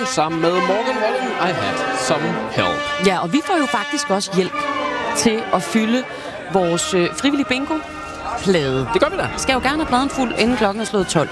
sammen med Morgan Wallen, I Had Some Help. Ja, og vi får jo faktisk også hjælp til at fylde vores frivillige bingo-plade. Det gør vi da. Skal jo gerne have pladen fuld, inden klokken er slået 12.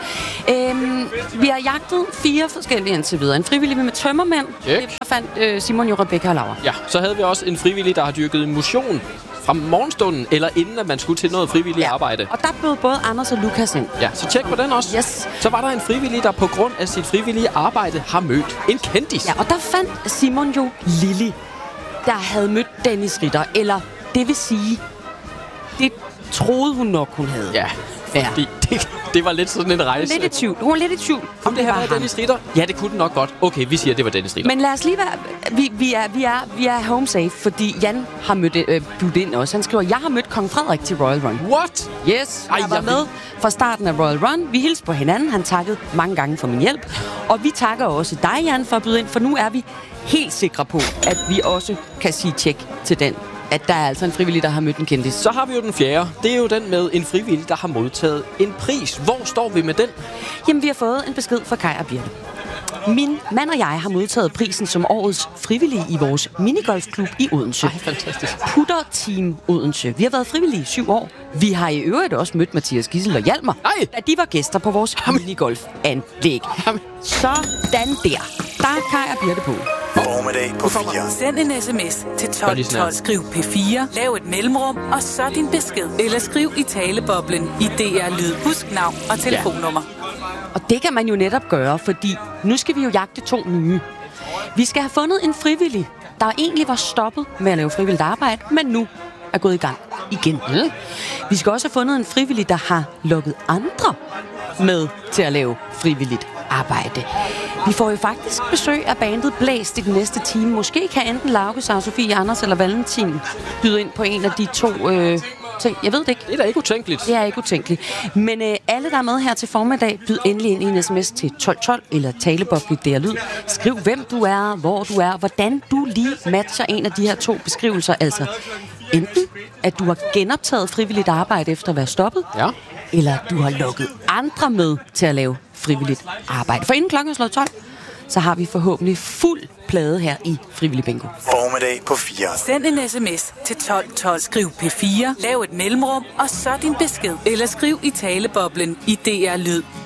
Vi har jagtet 4 forskellige indtil videre. En frivillig med tømmermænd. Det fandt Simon jo, Rebecca og Laura. Ja, så havde vi også en frivillig, der har dyrket motion fra morgenstunden, eller inden at man skulle til noget frivilligt arbejde. Og der blev både Anders og Lukas ind. Ja, så tjek på den også. Yes. Så var der en frivillig, der på grund af sit frivillige arbejde har mødt en kendis. Ja, og der fandt Simon jo Lili, der havde mødt Dennis Ritter. Eller det vil sige, det troede hun nok, hun havde. Ja, fordi det var lidt sådan en rejse. Lidt i tvivl. Hun var lidt i tvivl. Om det var Dennis Ritter? Ja, det kunne den nok godt. Okay, vi siger, det var Dennis Ritter. Men lad os lige være... Vi er home safe, fordi Jan har mødt budt ind også. Han skriver, jeg har mødt Kong Frederik til Royal Run. What? Yes, jeg var med fra starten af Royal Run. Vi hilste på hinanden. Han takkede mange gange for min hjælp. Og vi takker også dig, Jan, for at byde ind, for nu er vi helt sikre på, at vi også kan sige tjek til den. At der er altså en frivillig, der har mødt en kendis. Så har vi jo den fjerde. Det er jo den med en frivillig, der har modtaget en pris. Hvor står vi med den? Jamen, vi har fået en besked fra Kaj og Birte. Min mand og jeg har modtaget prisen som årets frivillige i vores minigolfklub i Odense. Ej, fantastisk. Putter Team Odense. Vi har været frivillige i 7 år. Vi har i øvrigt også mødt Mathias Gissel og Hjalmar, da de var gæster på vores minigolfanlæg. Sådan der. Der er Kaj og Birte på. Formiddag på 4. Send en sms til 1212. Skriv P4. Lav et mellemrum, og så din besked. Eller skriv i taleboblen i DR Lyd. Husk navn og telefonnummer. Og det kan man jo netop gøre, fordi nu skal vi jo jagte 2 nye. Vi skal have fundet en frivillig, der egentlig var stoppet med at lave frivilligt arbejde, men nu er gået i gang igen. Vi skal også have fundet en frivillig, der har lukket andre med til at lave frivilligt arbejde. Vi får jo faktisk besøg af bandet Blæst i den næste time. Måske kan enten Lauke, Sofie, Anders eller Valentin byde ind på en af de 2 ting. Jeg ved det ikke. Det er da ikke utænkeligt. Det er ikke utænkeligt. Men alle, der er med her til formiddag, byd endelig ind i en sms til 1212 eller taleboble DR Lyd. Skriv, hvem du er, hvor du er, hvordan du lige matcher en af de her 2 beskrivelser. Altså enten, at du har genoptaget frivilligt arbejde efter at være stoppet, eller du har lukket andre med til at lave frivilligt arbejde. For inden klokken er slået 12, så har vi forhåbentlig fuld plade her i Frivillig Bingo. Formiddag på 4. Send en sms til 1212. Skriv P4. Lav et mellemrum, og så din besked. Eller skriv i taleboblen i DR Lyd.